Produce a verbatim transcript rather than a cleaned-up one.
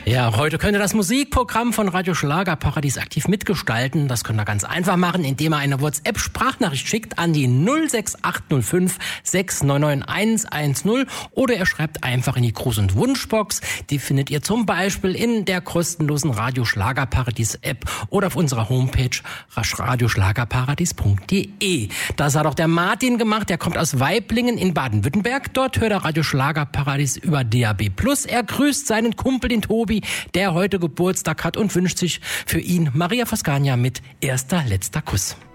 Ja, heute könnt ihr das Musikprogramm von Radio Schlagerparadies aktiv mitgestalten. Das könnt ihr ganz einfach machen, indem ihr eine WhatsApp-Sprachnachricht schickt an die null sechs acht null fünf sechs neun neun eins eins null oder ihr schreibt einfach in die Gruß- und Wunschbox. Die findet ihr zum Beispiel in der kostenlosen Radio Schlagerparadies-App oder auf unserer Homepage radioschlagerparadies punkt de. Das hat auch der Martin gemacht. Der kommt aus Waiblingen in Baden-Württemberg. Dort hört er Radio Schlagerparadies über D A B plus. Er grüßt seinen Kumpel, den Tobi, der heute Geburtstag hat und wünscht sich für ihn Maria Fascania mit Erster letzter Kuss.